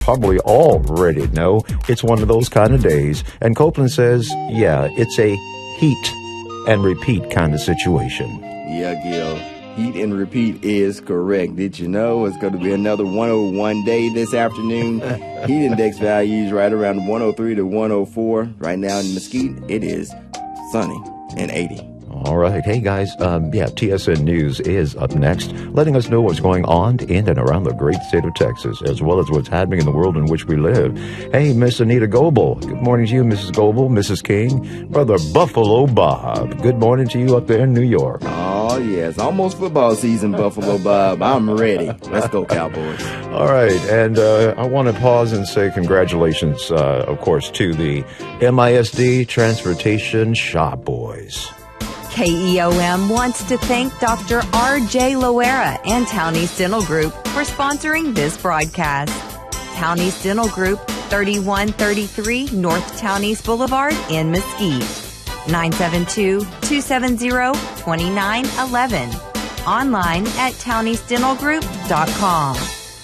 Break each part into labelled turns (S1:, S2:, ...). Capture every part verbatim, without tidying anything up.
S1: Probably already know it's one of those kind of days. And Copeland says, yeah, it's a heat and repeat kind of situation.
S2: Yeah, Gil. Heat and repeat is correct. Did you know it's going to be another one oh one day this afternoon? Heat index values right around one oh three to one oh four. Right now in Mesquite, it is sunny and eighty.
S1: All right. Hey, guys. Um, yeah, T S N News is up next, letting us know what's going on in and around the great state of Texas, as well as what's happening in the world in which we live. Hey, Miss Anita Goebel. Good morning to you, Missus Goebel, Missus King, Brother Buffalo Bob. Good morning to you up there in New York.
S2: Oh, yes. Almost football season, Buffalo Bob. I'm ready. Let's go, Cowboys.
S1: All right. And uh, I want to pause and say congratulations, uh, of course, to the M I S D Transportation Shop Boys.
S3: K E O M wants to thank Doctor R J Loera and Townie's Dental Group for sponsoring this broadcast. Townie's Dental Group, thirty-one thirty-three North Townies Boulevard in Mesquite. nine seven two, two seven zero, two nine one one. Online at townies dental group dot com.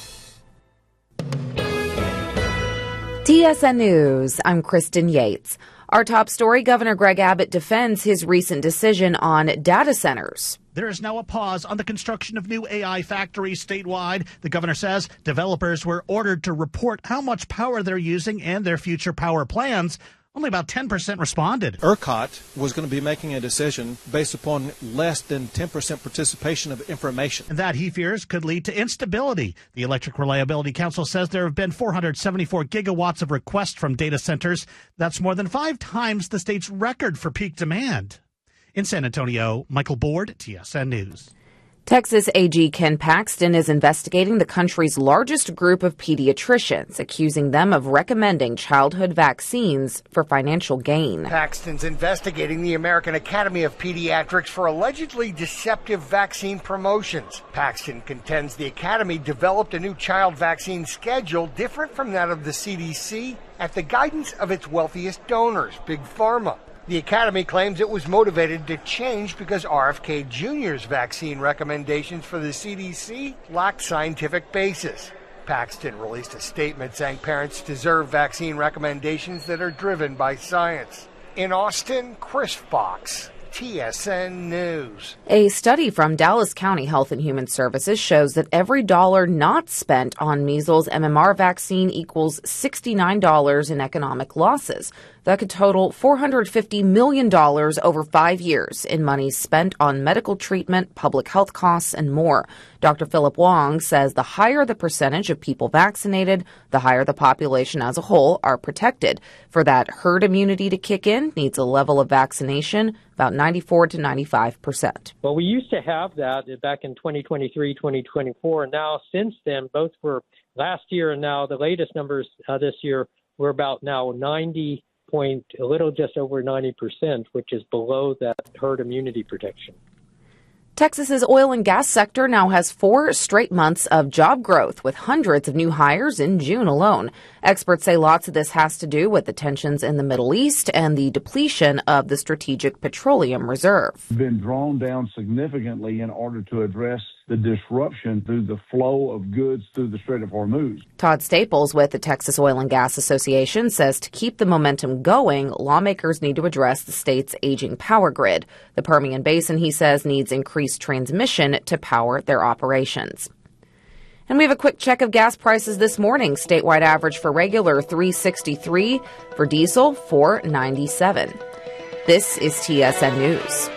S3: T S N News, I'm Kristen Yates. Our top story, Governor Greg Abbott defends his recent decision on data centers.
S4: There is now a pause on the construction of new A I factories statewide. The governor says developers were ordered to report how much power they're using and their future power plans. Only about ten percent responded.
S5: ERCOT was going to be making a decision based upon less than ten percent participation of information.
S4: And that, he fears, could lead to instability. The Electric Reliability Council says there have been four hundred seventy-four gigawatts of requests from data centers. That's more than five times the state's record for peak demand. In San Antonio, Michael Board, T S N News.
S3: Texas A G Ken Paxton is investigating the country's largest group of pediatricians, accusing them of recommending childhood vaccines for financial gain.
S6: Paxton's investigating the American Academy of Pediatrics for allegedly deceptive vaccine promotions. Paxton contends the Academy developed a new child vaccine schedule different from that of the C D C at the guidance of its wealthiest donors, Big Pharma. The Academy claims it was motivated to change because R F K Junior's vaccine recommendations for the C D C lacked scientific basis. Paxton released a statement saying parents deserve vaccine recommendations that are driven by science. In Austin, Chris Fox, T S N News.
S3: A study from Dallas County Health and Human Services shows that every dollar not spent on measles M M R vaccine equals sixty-nine dollars in economic losses. That could total four hundred fifty million dollars over five years in money spent on medical treatment, public health costs, and more. Doctor Philip Wong says the higher the percentage of people vaccinated, the higher the population as a whole are protected. For that herd immunity to kick in, needs a level of vaccination about ninety-four to ninety-five percent.
S7: Well, we used to have that back in twenty twenty-three, twenty twenty-four. And now, since then, both for last year and now the latest numbers uh, this year, we're about now ninety point, a little just over ninety percent, which is below that herd immunity protection.
S3: Texas's oil and gas sector now has four straight months of job growth, with hundreds of new hires in June alone. Experts say lots of this has to do with the tensions in the Middle East and the depletion of the Strategic Petroleum Reserve.
S8: Been drawn down significantly in order to address the disruption through the flow of goods through the Strait of Hormuz.
S3: Todd Staples with the Texas Oil and Gas Association says to keep the momentum going, lawmakers need to address the state's aging power grid. The Permian Basin, he says, needs increased transmission to power their operations. And we have a quick check of gas prices this morning. Statewide average for regular three sixty-three, for diesel four ninety-seven. This is T S N News.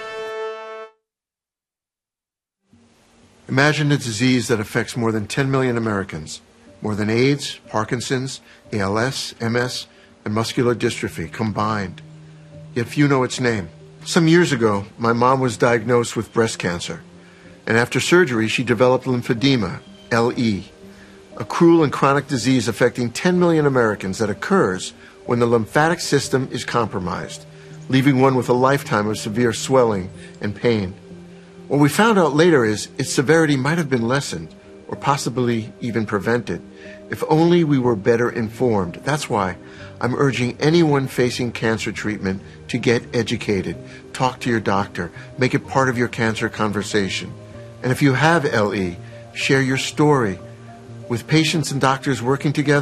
S9: Imagine a disease that affects more than ten million Americans, more than AIDS, Parkinson's, A L S, M S, and muscular dystrophy combined. Yet few know its name. Some years ago, my mom was diagnosed with breast cancer, and after surgery, she developed lymphedema, L E, a cruel and chronic disease affecting ten million Americans that occurs when the lymphatic system is compromised, leaving one with a lifetime of severe swelling and pain. What we found out later is its severity might have been lessened or possibly even prevented if only we were better informed. That's why I'm urging anyone facing cancer treatment to get educated. Talk to your doctor. Make it part of your cancer conversation. And if you have L E, share your story. With patients and doctors working together,